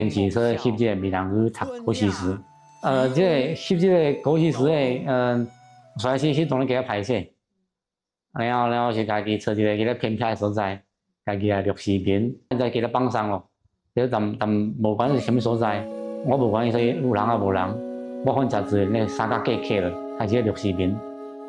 是说翕这个闽南语读古诗词，这个翕这个古诗词的，首先翕当然给他排写，然后是家己找一个偏僻的所在，家己来录视频，再给他放上咯。这但无管是什么所在，我无管伊说有人啊无人，我反正就是那三脚架起了，开始录视频。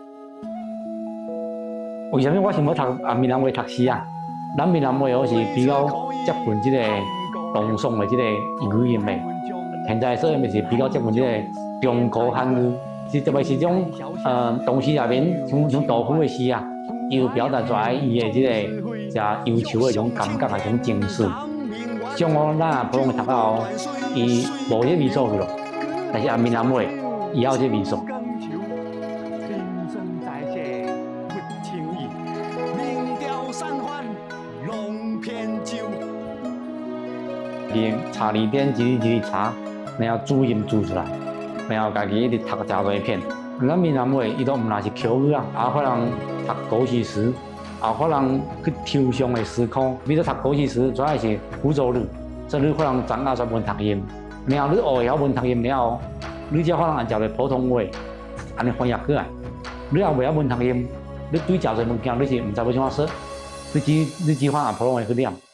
为什么我想要读闽南话读诗啊？咱闽南话我是比较接近这个唐宋的这个语言的，现在说的是比较接近这个中国汉语，特别是这种唐诗里面像杜甫的诗啊，伊有表达出来伊的这个加忧愁的这种感觉啊，这种情绪。像我咱普通的读到，伊无这味素去咯，但是闽南话伊有这味素。查字典一字查，然后注音注出来，然后家己一直读真多篇。咱闽南话伊都唔那是口语啊，也可能读古诗词，也可能去抽象的思考。比如读古诗词，主要是古造语，所以你可能掌握出文读音。然后你学晓文读音了后，你才可能按照普通话安尼翻译过来。你也袂晓文读音，你对真侪物件你是唔知要怎样说，你只好按普通话去念。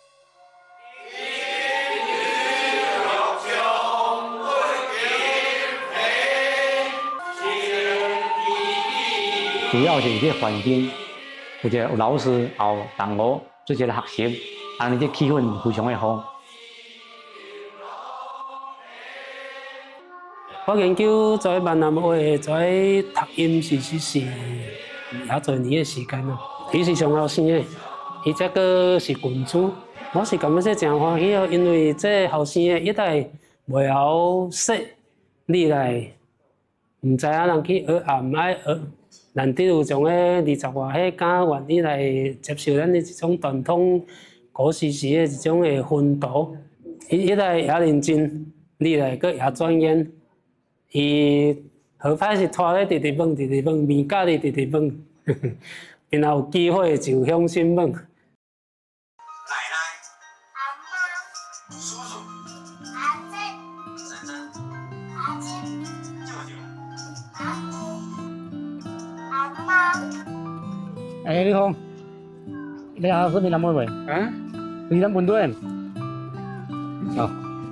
主要是这环境，有老师有同学做这个学习，安尼这气氛非常的好。 我研究在闽南话在读音是也做年的时间咯。伊是上后生的，伊这个是群主，我是感觉这真欢喜哦，因为这后生的一代袂晓识，你来唔知影人去学也唔爱学。难得有种个20外岁敢愿意来接受咱的这种传统古诗词的这种的熏陶，伊来也认真，你来个也钻研，伊好歹是拖咧直直问，面教你直直问，然后有机会就向心问。 哎，你好，你好，是闽南话未？ 啊？ 你咱本队？好。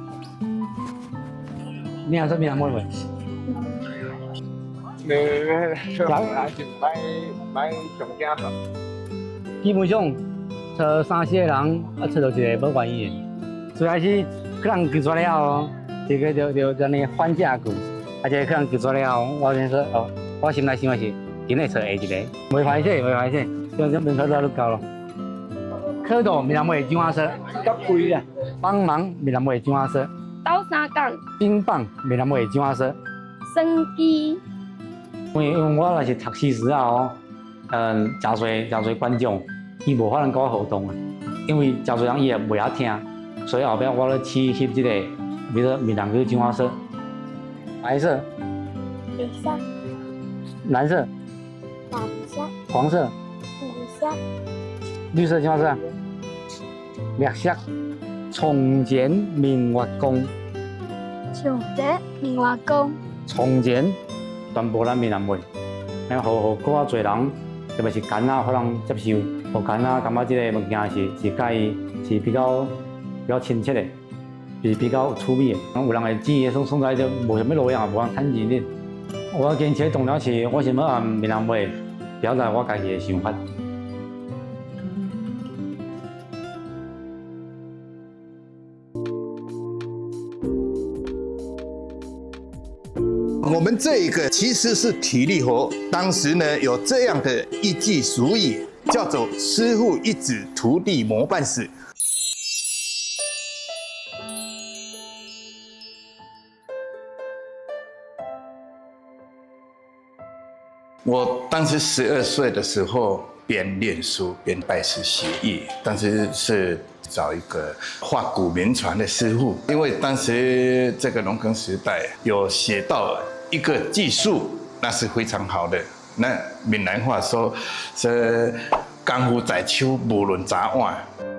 你好，是闽南话未？ 还是买上家的。 基本上，找3、4个人，找到一个无愿意的。主要是可能记出了后，这个就安尼反价句，而且可能记出了后，我先说哦，我心内想的是。今日找下一个，袂歹势，这门口都够咯。蝌蚪闽南话怎样说？ 较贵啊！ 帮忙闽南话怎样说？ 斗相共。 冰棒闽南话怎样说？ 生机。 因为我若是读诗词啊哦，真侪观众，伊无法能跟我互动啊，因为真侪人伊也袂晓听，所以后壁我咧去翕这个，比如说闽南语怎样说？白色。 绿色。 蓝色。黄色、 绿色、 绿色怎样说？绿色。从前明月光。 从前明月光。 从前，全部咱闽南话，然后更加侪人，特别是囡仔可能接受，互囡仔感觉这个物件是甲伊是比较亲切的，是比较有趣味的。有人会煮的送出来就无什么路样，无人趁钱的。我坚持重要是，我想要按闽南话表达我家己的想法。 我们这一个其实是体力活。当时呢，有这样的一句俗语，叫做“师傅一指，徒弟磨半死”。我当时12岁的时候，边念书边拜师学艺，当时是找一个画古铭传的师傅，因为当时这个农耕时代有写到一个技术，那是非常好的。那闽南话说是功夫在手，无论早晚。